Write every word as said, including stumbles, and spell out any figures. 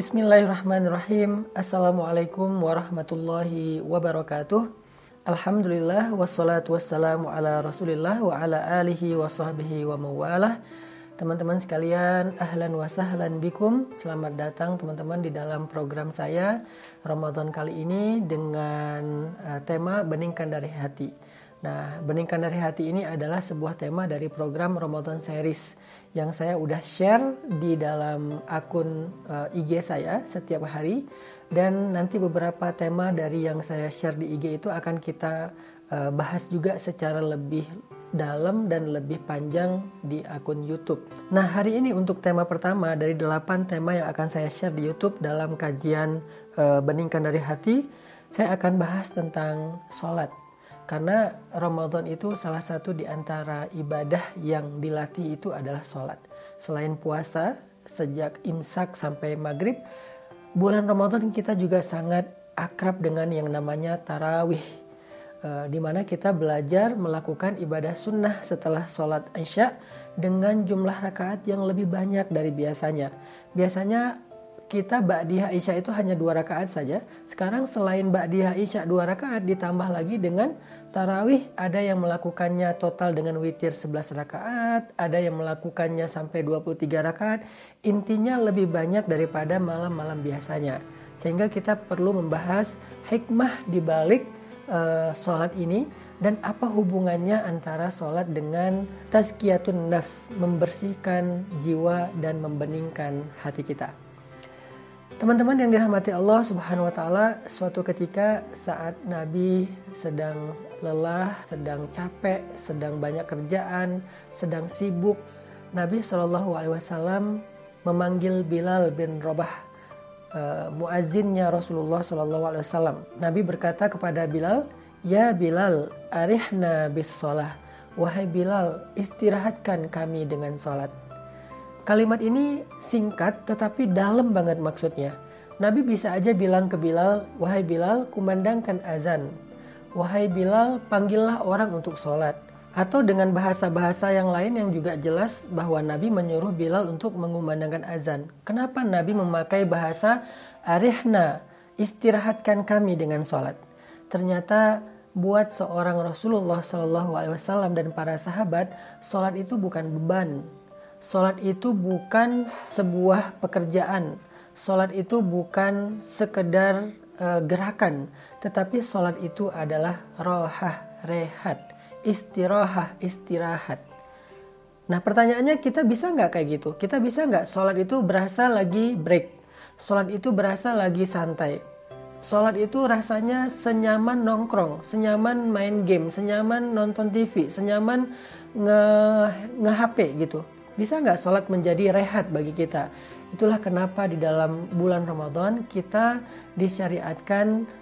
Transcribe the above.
Bismillahirrahmanirrahim. Assalamualaikum warahmatullahi wabarakatuh. Alhamdulillah wassalatu wassalamu ala Rasulillah wa ala alihi wa sahbihi wa mawalah. Teman-teman sekalian, ahlan wa sahlan bikum. Selamat datang teman-teman di dalam program saya Ramadan kali ini dengan uh, tema Beningkan dari Hati. Nah, Beningkan dari Hati ini adalah sebuah tema dari program Ramadan Series yang saya udah share di dalam akun uh, I G saya setiap hari, dan nanti beberapa tema dari yang saya share di I G itu akan kita uh, bahas juga secara lebih dalam dan lebih panjang di akun YouTube. Nah, hari ini untuk tema pertama dari delapan tema yang akan saya share di YouTube dalam kajian uh, Beningkan dari Hati, saya akan bahas tentang sholat. Karena Ramadan itu salah satu di antara ibadah yang dilatih itu adalah sholat. Selain puasa, sejak imsak sampai maghrib, bulan Ramadan kita juga sangat akrab dengan yang namanya tarawih. E, di mana kita belajar melakukan ibadah sunnah setelah sholat Isya dengan jumlah rakaat yang lebih banyak dari biasanya. Biasanya kita Ba'diyah Isya itu hanya dua rakaat saja. Sekarang selain Ba'diyah Isya dua rakaat ditambah lagi dengan tarawih, ada yang melakukannya total dengan witir sebelas rakaat, ada yang melakukannya sampai dua puluh tiga rakaat. Intinya lebih banyak daripada malam-malam biasanya. Sehingga kita perlu membahas hikmah di balik uh, sholat ini dan apa hubungannya antara sholat dengan tazkiyatun nafs, membersihkan jiwa dan membeningkan hati kita. Teman-teman yang dirahmati Allah Subhanahu wa taala, suatu ketika saat Nabi sedang lelah, sedang capek, sedang banyak kerjaan, sedang sibuk, Nabi shallallahu alaihi wasallam memanggil Bilal bin Rabah, uh, muazzinnya Rasulullah shallallahu alaihi wasallam. Nabi berkata kepada Bilal, "Ya Bilal, arihna bis shalah." Wahai Bilal, istirahatkan kami dengan salat. Kalimat ini singkat tetapi dalam banget maksudnya. Nabi bisa aja bilang ke Bilal, "Wahai Bilal, kumandangkan azan. Wahai Bilal, panggillah orang untuk sholat." Atau dengan bahasa-bahasa yang lain yang juga jelas bahwa Nabi menyuruh Bilal untuk mengumandangkan azan. Kenapa Nabi memakai bahasa arihna, istirahatkan kami dengan sholat? Ternyata buat seorang Rasulullah shallallahu alaihi wasallam dan para sahabat, sholat itu bukan beban. Sholat itu bukan sebuah pekerjaan. Sholat itu bukan sekedar e, gerakan. Tetapi sholat itu adalah rohah, rehat, istirahah, istirahat. Nah, pertanyaannya, kita bisa nggak kayak gitu? Kita bisa nggak sholat itu berasa lagi break? Sholat itu berasa lagi santai? Sholat itu rasanya senyaman nongkrong, senyaman main game, senyaman nonton T V, senyaman nge, nge-H P gitu. Bisa nggak sholat menjadi rehat bagi kita? Itulah kenapa di dalam bulan Ramadan kita disyariatkan